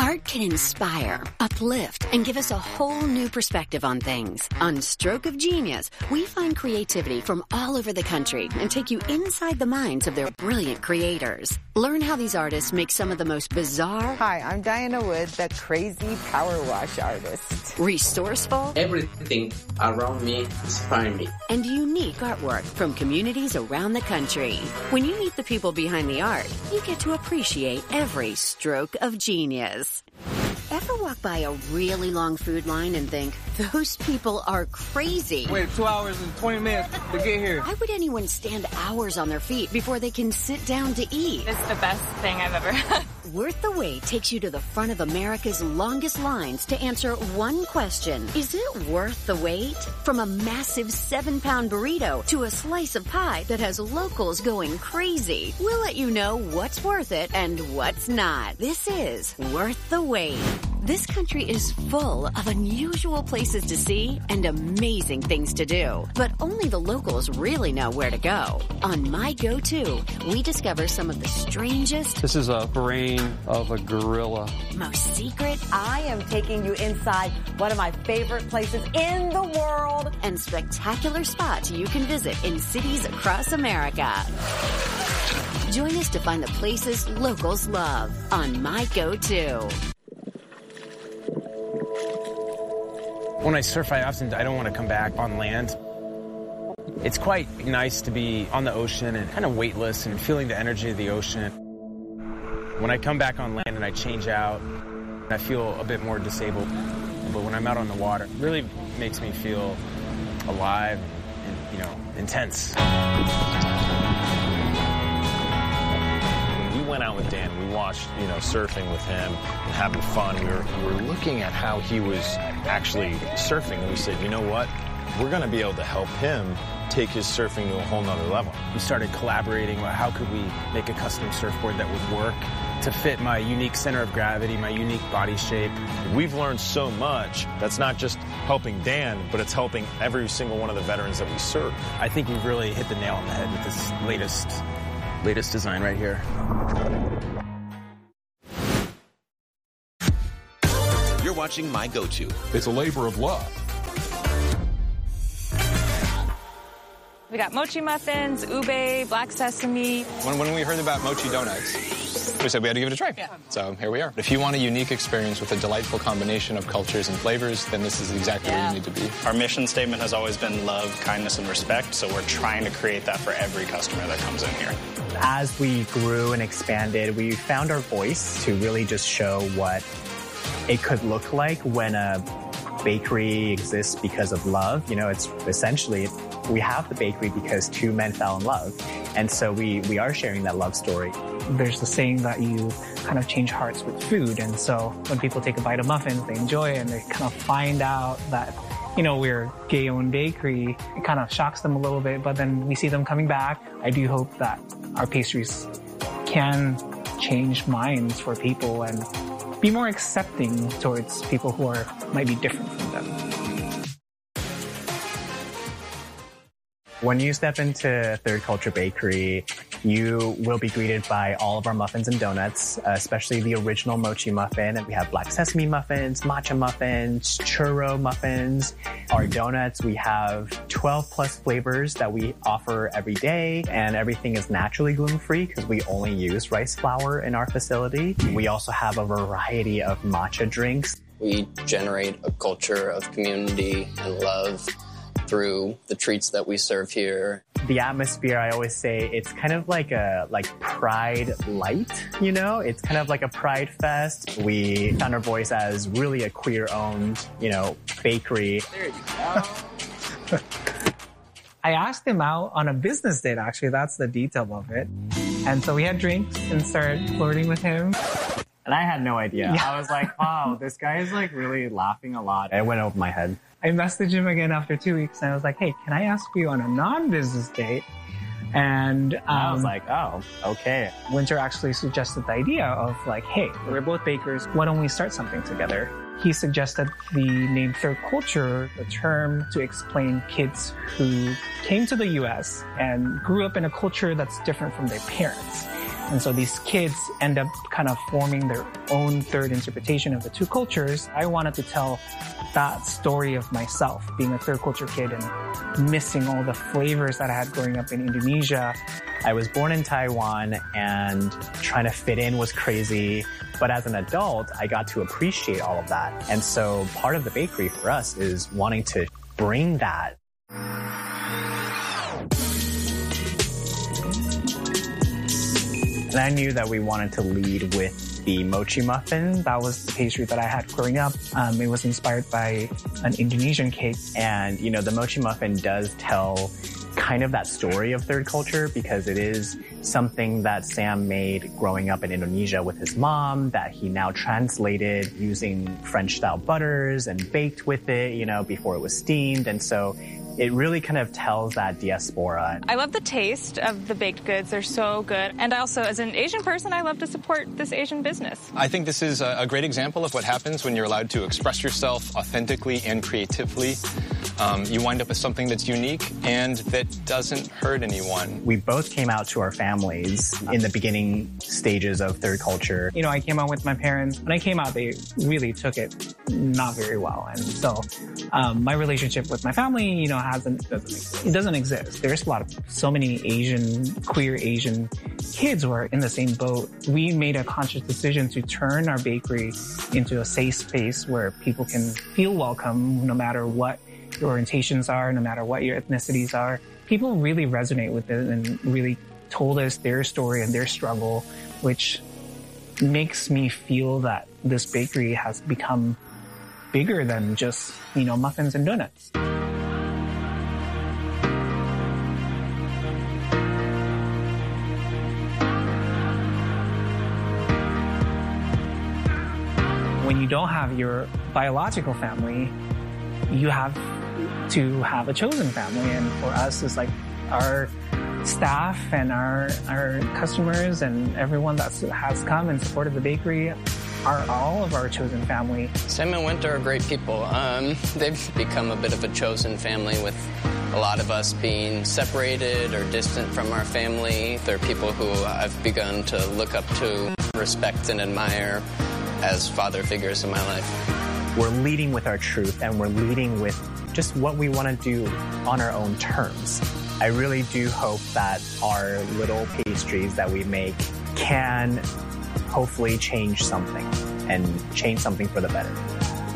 Art can inspire, uplift, and give us a whole new perspective on things. On Stroke of Genius, we find creativity from all over the country and take you inside the minds of their brilliant creators. Learn how these artists make some of the most bizarre... Hi, I'm Diana Wood, the crazy power wash artist. Resourceful... Everything around me inspires me. And unique artwork from communities around the country. When you meet the people behind the art, you get to appreciate every stroke of genius. Ever walk by a really long food line and think, those people are crazy? Wait 2 hours and 20 minutes to get here. Why would anyone stand hours on their feet before they can sit down to eat? It's the best thing I've ever had. Worth the Wait takes you to the front of America's longest lines to answer one question. Is it worth the wait? From a massive 7-pound burrito to a slice of pie that has locals going crazy, we'll let you know what's worth it and what's not. This is Worth the Wait. This country is full of unusual places to see and amazing things to do, but only the locals really know where to go. On My Go-To, we discover some of the strangest... This is a brain of a gorilla. Most secret... I am taking you inside one of my favorite places in the world. And spectacular spots you can visit in cities across America. Join us to find the places locals love on My Go-To. When I surf, I don't want to come back on land. It's quite nice to be on the ocean and kind of weightless and feeling the energy of the ocean. When I come back on land and I change out, I feel a bit more disabled. But when I'm out on the water, it really makes me feel alive and, intense. We went out with Dan. We watched, surfing with him and having fun. We were looking at how he was actually surfing, and we said, you know what? We're going to be able to help him take his surfing to a whole nother level. We started collaborating about how could we make a custom surfboard that would work to fit my unique center of gravity, my unique body shape. We've learned so much that's not just helping Dan, but it's helping every single one of the veterans that we serve. I think we've really hit the nail on the head with this latest design right here. You're watching My Go-To. It's a labor of love. We got mochi muffins, ube, black sesame. When we heard about mochi donuts, we said we had to give it a try. Yeah. So here we are. If you want a unique experience with a delightful combination of cultures and flavors, then this is exactly where you need to be. Our mission statement has always been love, kindness, and respect, so we're trying to create that for every customer that comes in here. As we grew and expanded, we found our voice to really just show what it could look like when a bakery exists because of love. It's essentially, we have the bakery because two men fell in love. And so we are sharing that love story. There's the saying that you kind of change hearts with food. And so when people take a bite of muffins, they enjoy it and they kind of find out that, we're a gay-owned bakery. It kind of shocks them a little bit, but then we see them coming back. I do hope that our pastries can change minds for people and be more accepting towards people who might be different from them. When you step into Third Culture Bakery, you will be greeted by all of our muffins and donuts, especially the original mochi muffin. And we have black sesame muffins, matcha muffins, churro muffins. Our donuts, we have 12 plus flavors that we offer every day, and everything is naturally gluten-free because we only use rice flour in our facility. We also have a variety of matcha drinks. We generate a culture of community and love through the treats that we serve here. The atmosphere, I always say, it's kind of like Pride Light, It's kind of like a Pride Fest. We found our voice as really a queer-owned, bakery. There you go. I asked him out on a business date, actually. That's the detail of it. And so we had drinks and started flirting with him. And I had no idea. Yeah. I was like, wow, this guy is really laughing a lot. It went over my head. I messaged him again after 2 weeks and I was like, hey, can I ask you on a non-business date? And I was like, oh, okay. Winter actually suggested the idea of hey, we're both bakers. Why don't we start something together? He suggested the name Third Culture, the term to explain kids who came to the U.S. and grew up in a culture that's different from their parents. And so these kids end up kind of forming their own third interpretation of the two cultures. I wanted to tell that story of myself, being a third culture kid and missing all the flavors that I had growing up in Indonesia. I was born in Taiwan, and trying to fit in was crazy. But as an adult, I got to appreciate all of that. And so part of the bakery for us is wanting to bring that. And I knew that we wanted to lead with the mochi muffin. That was the pastry that I had growing up. It was inspired by an Indonesian cake. And, you know, the mochi muffin does tell kind of that story of third culture, because it is something that Sam made growing up in Indonesia with his mom that he now translated using French-style butters and baked with it, you know, before it was steamed. And so it really kind of tells that diaspora. I love the taste of the baked goods. They're so good. And also, as an Asian person, I love to support this Asian business. I think this is a great example of what happens when you're allowed to express yourself authentically and creatively. You wind up with something that's unique and that doesn't hurt anyone. We both came out to our families in the beginning stages of third culture. You know, I came out with my parents. When I came out, they really took it not very well. And so my relationship with my family, you know, it doesn't exist. There's so many queer Asian kids who are in the same boat. We made a conscious decision to turn our bakery into a safe space where people can feel welcome no matter what your orientations are, no matter what your ethnicities are. People really resonate with it and really told us their story and their struggle, which makes me feel that this bakery has become bigger than just, you know, muffins and donuts. When you don't have your biological family, you have to have a chosen family. And for us, it's like our staff and our customers and everyone that has come and supported the bakery are all of our chosen family. Sam and Winter are great people. They've become a bit of a chosen family, with a lot of us being separated or distant from our family. They're people who I've begun to look up to, respect, and admire as father figures in my life. We're leading with our truth, and we're leading with just what we want to do on our own terms. I really do hope that our little pastries that we make can hopefully change something, and change something for the better.